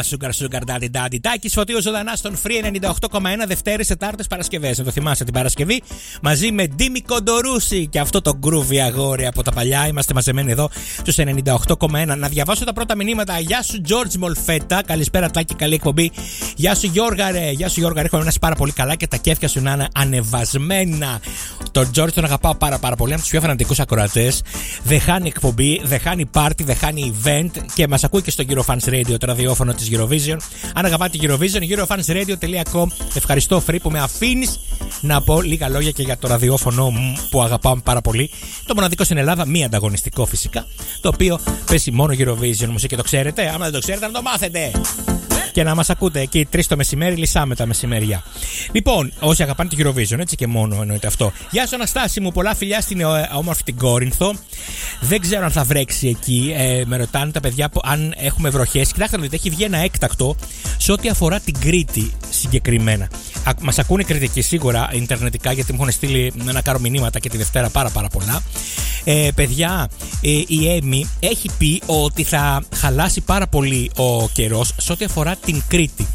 Sugar Daddy. Τάκης Φωτίος ζωντανά στον Free 98,1 Δευτέρες, Τετάρτες, Παρασκευές. Να το θυμάσαι την Παρασκευή μαζί με Ντίμη Κοντορούση και αυτό το groovy αγόρι από τα παλιά. Είμαστε μαζεμένοι εδώ στους 98,1. Να διαβάσω τα πρώτα μηνύματα. Γεια σου George Μολφέτα. Καλησπέρα Τάκη, καλή εκπομπή. Γεια σου Γιώργαρε. Γεια σου Γιώργαρε. Έχω ένας πάρα πολύ καλά και τα κέφια σου να είναι ανεβασμένα. Τον George τον αγαπάω πάρα πολύ. Από τους πιο φανατικούς ακροατές. Δεν χάνει εκπομπή, δεν χάνει πάρτι, δεν χάνει event και μας ακούει και στο Eurofans Radio, το ραδιόφωνο της Eurovision. Αν αγαπάτε Eurovision, eurofansradio.com. Ευχαριστώ Free που με αφήνεις να πω λίγα λόγια και για το ραδιόφωνο μου που αγαπάω πάρα πολύ. Το μοναδικό στην Ελλάδα, μη ανταγωνιστικό φυσικά, το οποίο παίζει μόνο Eurovision μουσική. Το ξέρετε, άμα δεν το ξέρετε να το μάθετε. Και να μας ακούτε εκεί 3 το μεσημέρι, λυσάμε τα μεσημέρια. Λοιπόν, όσοι αγαπάνε τη Eurovision, έτσι και μόνο εννοείται αυτό. Γεια σου Αναστάση μου, πολλά φιλιά στην όμορφη την Κόρινθο. Δεν ξέρω αν θα βρέξει εκεί. Με ρωτάνε τα παιδιά αν έχουμε βροχές. Κοιτάξτε να δείτε, έχει βγει ένα έκτακτο σε ό,τι αφορά την Κρήτη συγκεκριμένα. Μας ακούνε κριτικοί σίγουρα ιντερνετικά, γιατί μου έχουν στείλει να κάνω μηνύματα και τη Δευτέρα πάρα πολλά. Παιδιά, η Έμι έχει πει ότι θα χαλάσει πάρα πολύ ο καιρός σε ό,τι αφορά την Κρήτη.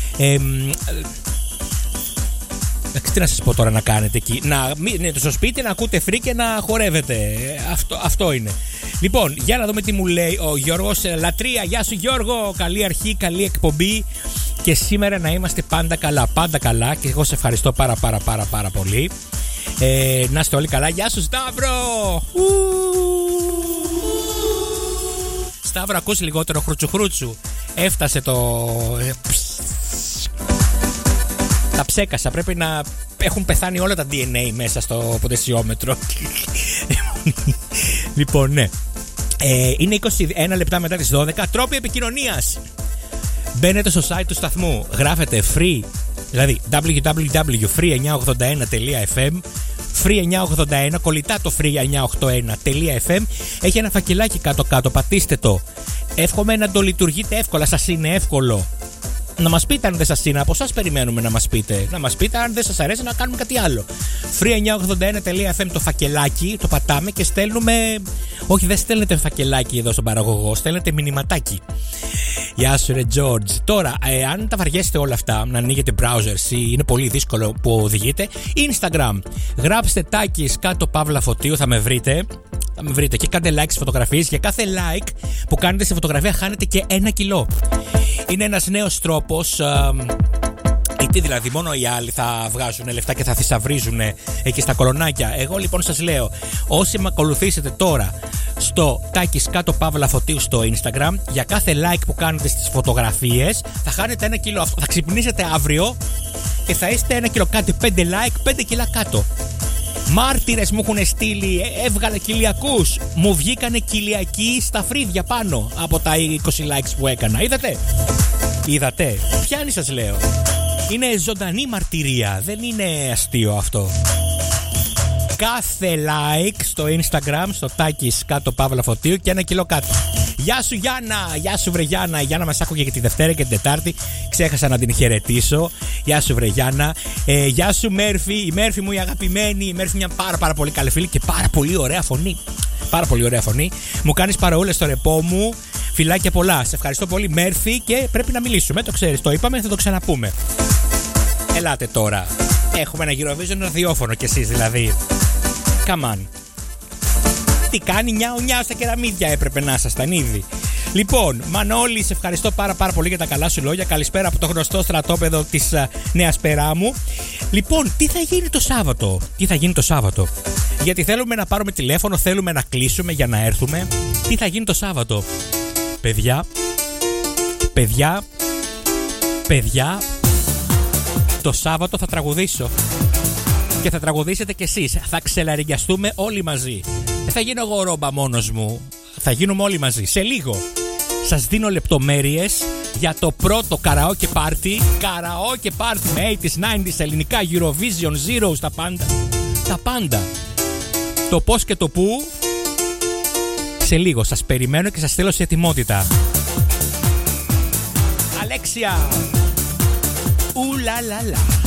Τι να σας πω τώρα να κάνετε εκεί? Να μείνετε στο σπίτι, να ακούτε Free και να χορεύετε. Αυτό είναι. Λοιπόν, για να δούμε τι μου λέει ο Γιώργος. Λατρεία, γεια σου Γιώργο. Καλή αρχή, καλή εκπομπή. Και σήμερα να είμαστε πάντα καλά. Και εγώ σε ευχαριστώ πάρα πολύ. Να είστε όλοι καλά. Γεια σου Σταύρο. Σταύρο, ακούς λιγότερο χρουτσου. Έφτασε το... Τα ψέκασα, πρέπει να έχουν πεθάνει όλα τα DNA μέσα στο ποτεσιόμετρο. Λοιπόν, ναι. Είναι 21 λεπτά μετά τις 12. Τρόποι επικοινωνίας. Μπαίνετε στο site του σταθμού, γράφετε free, δηλαδή www.free981.fm, free981, κολλητά το free981.fm. Έχει ένα φακελάκι κάτω, πατήστε το. Εύχομαι να το λειτουργείτε εύκολα, σας είναι εύκολο. Να μας πείτε αν δεν σας είναι, από εσάς περιμένουμε να μας πείτε. Να μας πείτε αν δεν σας αρέσει να κάνουμε κάτι άλλο. free981.fm το φακελάκι, το πατάμε και στέλνουμε. Όχι, δεν στέλνετε φακελάκι εδώ στον παραγωγό, στέλνετε μηνυματάκι. Γεια σου ρε George. Τώρα, αν τα βαριέστε όλα αυτά, να ανοίγετε browsers ή είναι πολύ δύσκολο που οδηγείτε, Instagram. Γράψτε Τάκης κάτω Παύλα Φωτίου, θα με βρείτε. Και κάντε like στις φωτογραφίες. Για κάθε like που κάνετε στη φωτογραφία χάνετε και 1 κιλό. Είναι ένας νέος τρόπος. Τι δηλαδή, μόνο οι άλλοι θα βγάζουν λεφτά και θα θησαυρίζουν εκεί στα κολονάκια? Εγώ λοιπόν σας λέω, όσοι με ακολουθήσετε τώρα στο Τάκης κάτω Παύλα Φωτίου στο Instagram, για κάθε like που κάνετε στις φωτογραφίες θα χάνετε 1 κιλό. Θα ξυπνήσετε αύριο και θα είστε 1 κιλό. Κάντε 5 like, 5 κιλά κάτω. Μάρτυρες μου έχουν στείλει, έβγαλε κοιλιακούς. Μου βγήκανε κοιλιακοί στα φρύδια πάνω από τα 20 likes που έκανα. Είδατε? Πιάνει σας λέω. Είναι ζωντανή μαρτυρία, δεν είναι αστείο αυτό. Κάθε like στο Instagram, στο Τάκης κάτω Παύλα Φωτίου και 1 κιλό κάτω. Γεια σου Γιάννα, γεια σου βρε Γιάννα. Η Γιάννα μας άκουγε και τη Δευτέρα και την Τετάρτη. Ξέχασα να την χαιρετήσω. Γεια σου βρε Γιάννα. Γεια σου Μέρφη, η Μέρφη μου η αγαπημένη. Η Μέρφη μια πάρα πολύ καλή φίλη και πάρα πολύ ωραία φωνή. Πάρα πολύ ωραία φωνή. Μου κάνεις παραούλες στο ρεπό μου. Φιλάκια πολλά. Σε ευχαριστώ πολύ Μέρφη και πρέπει να μιλήσουμε. Το ξέρεις, το είπαμε, θα το ξαναπούμε. Ελάτε τώρα. Έχουμε ένα Eurovision ραδιόφωνο κι εσείς δηλαδή. Come on. Τι κάνει, νιάου στα κεραμίδια έπρεπε να ήσασταν ήδη. Λοιπόν, Μανώλη, σε ευχαριστώ πάρα πολύ για τα καλά σου λόγια. Καλησπέρα από το γνωστό στρατόπεδο της Νέας Περάμου. Λοιπόν, τι θα γίνει το Σάββατο? Γιατί θέλουμε να πάρουμε τηλέφωνο, θέλουμε να κλείσουμε για να έρθουμε. Τι θα γίνει το Σάββατο? Παιδιά, το Σάββατο θα τραγουδήσω. Και θα τραγουδήσετε κι εσείς. Θα ξελαριγιαστούμε όλοι μαζί. Δεν θα γίνω εγώ ρόμπα μόνος μου. Θα γίνουμε όλοι μαζί. Σε λίγο σας δίνω λεπτομέρειες για το πρώτο καραόκε πάρτι. Καραόκε πάρτι με 80s, 90s, ελληνικά, Eurovision, Zeros, τα πάντα. Το πώς και το πού. Σε λίγο σας περιμένω και σας στέλνω σε ετοιμότητα. Αλέξια. Ουλαλαλα.